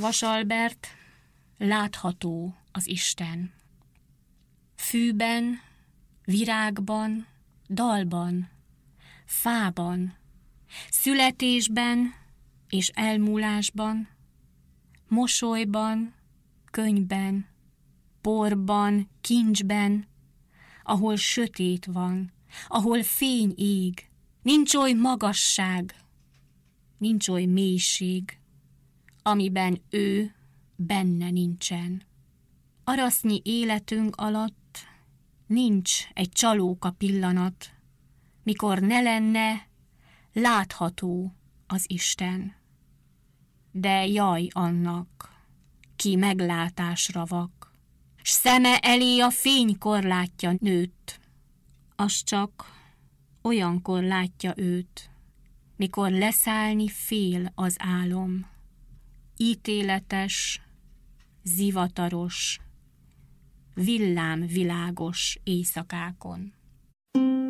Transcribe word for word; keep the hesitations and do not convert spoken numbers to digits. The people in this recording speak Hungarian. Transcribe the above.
Vasalbert, látható az Isten. Fűben, virágban, dalban, fában, születésben és elmúlásban, mosolyban, könyben, porban, kincsben, ahol sötét van, ahol fény ég, nincs oly magasság, nincs oly mélység, amiben ő benne nincsen. Arasznyi életünk alatt nincs egy csalóka pillanat, mikor ne lenne látható az Isten. De jaj annak, ki meglátásra vak, s szeme elé a fénykor látja nőt, az csak olyankor látja őt, mikor leszállni fél az álom, ítéletes, zivataros, villámvilágos éjszakákon.